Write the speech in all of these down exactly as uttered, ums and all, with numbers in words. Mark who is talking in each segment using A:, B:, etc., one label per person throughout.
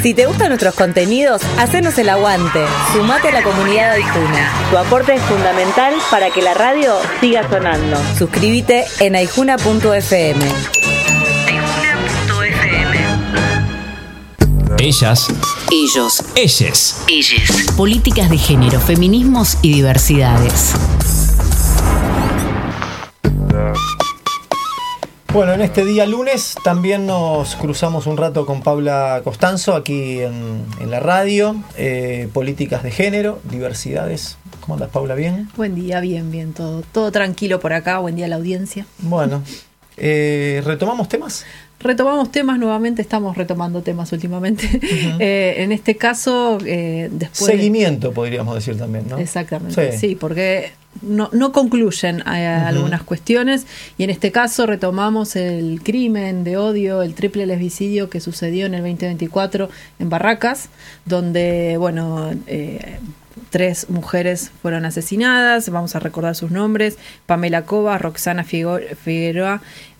A: Si te gustan nuestros contenidos, hacenos el aguante. Sumate a la comunidad de Aijuna. Tu aporte es fundamental para que la radio siga sonando. Suscríbete en aijuna punto efe eme. aijuna punto efe eme.
B: Ellas.
C: Ellos.
B: Ellas.
C: Ellas. Políticas de género, feminismos y diversidades.
D: Bueno, en este día lunes también nos cruzamos un rato con Paula Costanzo aquí en, en la radio. Eh, políticas de género, diversidades. ¿Cómo andas, Paula? ¿Bien?
E: Buen día, bien, bien. Todo, todo tranquilo por acá. Buen día a la audiencia.
D: Bueno, eh, ¿retomamos temas?
E: Retomamos temas nuevamente, estamos retomando temas últimamente. Uh-huh. eh, en este caso, eh, después...
D: Seguimiento, de... podríamos decir también, ¿no?
E: Exactamente, sí,
D: sí
E: porque no, no concluyen uh-huh. algunas cuestiones, y en este caso retomamos el crimen de odio, el triple lesbicidio que sucedió en el veinte veinticuatro en Barracas, donde, bueno... Eh, Tres mujeres fueron asesinadas, vamos a recordar sus nombres: Pamela Cova, Roxana Figueroa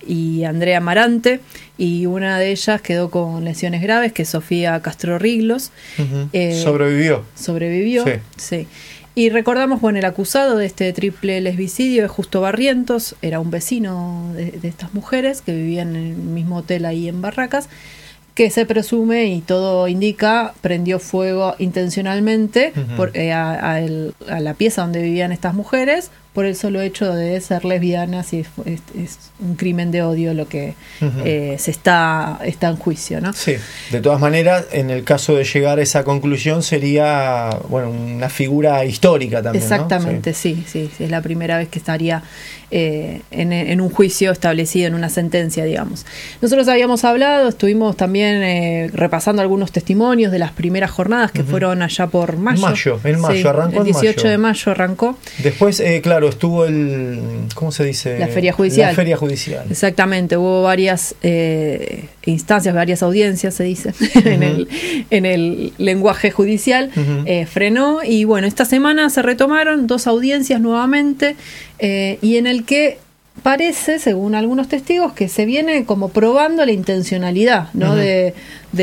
E: y Andrea Amarante, y una de ellas quedó con lesiones graves, que es Sofía Castro Riglos.
D: Uh-huh. eh, sobrevivió.
E: Sobrevivió, sí. sí. Y recordamos, bueno, el acusado de este triple lesbicidio es Justo Barrientos, era un vecino de, de estas mujeres que vivían en el mismo hotel ahí en Barracas, que se presume, y todo indica, prendió fuego intencionalmente uh-huh. por, eh, a, a, el, a la pieza donde vivían estas mujeres, por el solo hecho de ser lesbianas, y es, es, es un crimen de odio lo que uh-huh. eh, se está, está en juicio, ¿no?
D: Sí, de todas maneras, en el caso de llegar a esa conclusión sería, bueno, una figura histórica también,
E: exactamente,
D: ¿no? Sí.
E: sí, sí, sí, es la primera vez que estaría eh, en, en un juicio establecido, en una sentencia, digamos. Nosotros habíamos hablado, estuvimos también eh, repasando algunos testimonios de las primeras jornadas que uh-huh. fueron allá por mayo.
D: Mayo, en mayo,
E: sí,
D: arrancó
E: el dieciocho
D: en mayo.
E: de mayo arrancó.
D: Después, eh, claro, estuvo el, ¿cómo se dice?
E: La feria judicial.
D: La feria judicial.
E: Exactamente, hubo varias eh, instancias, varias audiencias, se dice, uh-huh. en, el, en el lenguaje judicial. Uh-huh. eh, frenó, y bueno, esta semana se retomaron dos audiencias nuevamente, eh, y en el que parece, según algunos testigos, que se viene como probando la intencionalidad, ¿no? Uh-huh. de,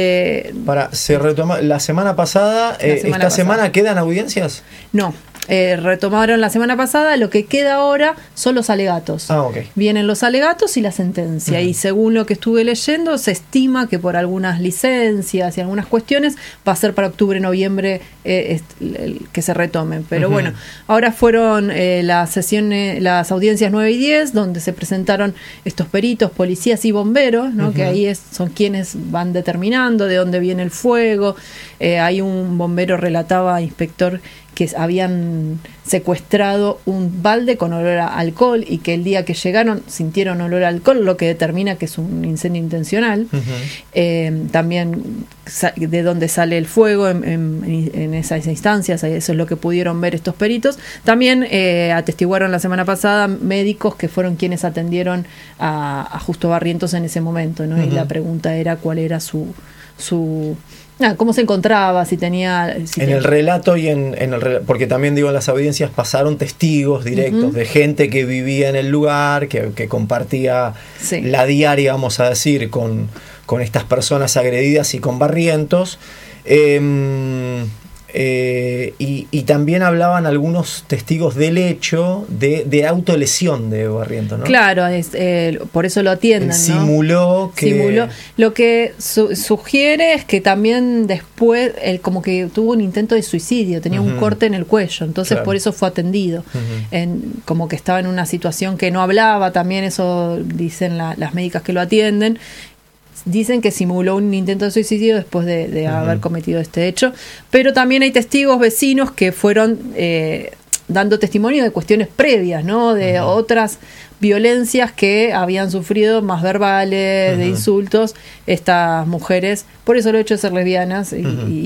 E: de
D: Para, se retoma la semana pasada, la eh, semana ¿esta pasada. semana quedan audiencias?
E: No. Eh, retomaron la semana pasada, lo que queda ahora son los alegatos.
D: Ah, okay.
E: Vienen los alegatos y la sentencia, uh-huh. y según lo que estuve leyendo, se estima que por algunas licencias y algunas cuestiones va a ser para octubre, noviembre eh, el, el, que se retomen. Pero uh-huh. bueno, ahora fueron eh, las sesiones, las audiencias nueve y diez, donde se presentaron estos peritos, policías y bomberos, ¿no? Uh-huh. que ahí es, son quienes van determinando de dónde viene el fuego. Eh, hay un bombero, relataba, inspector, que habían secuestrado un balde con olor a alcohol, y que el día que llegaron sintieron olor a alcohol, lo que determina que es un incendio intencional. Uh-huh. Eh, también de dónde sale el fuego en, en, en esas instancias, eso es lo que pudieron ver estos peritos. También eh, atestiguaron la semana pasada médicos que fueron quienes atendieron a, a Justo Barrientos en ese momento, ¿no? Uh-huh. Y la pregunta era cuál era su... su Ah, ¿cómo se encontraba? Si tenía... Si
D: en tenía... el relato y en, en el porque también, digo, en las audiencias pasaron testigos directos uh-huh. de gente que vivía en el lugar, que, que compartía sí. la diaria, vamos a decir, con, con estas personas agredidas y con Barrientos. Eh, eh, y, y también hablaban algunos testigos del hecho de, de autolesión de Barrientos, ¿no?
E: Claro, es, eh, por eso lo atienden, ¿no?
D: Simuló que... Simuló.
E: Lo que su, sugiere es que también después, él como que tuvo un intento de suicidio, tenía uh-huh. un corte en el cuello, entonces claro. por eso fue atendido. Uh-huh. En, como que estaba en una situación que no hablaba, también eso dicen la, las médicas que lo atienden. Dicen que simuló un intento de suicidio después de, de uh-huh. haber cometido este hecho, pero también hay testigos vecinos que fueron eh, dando testimonio de cuestiones previas, ¿no? De uh-huh. otras violencias que habían sufrido, más verbales, uh-huh. de insultos, estas mujeres, por eso el hecho de ser lesbianas y, uh-huh. y,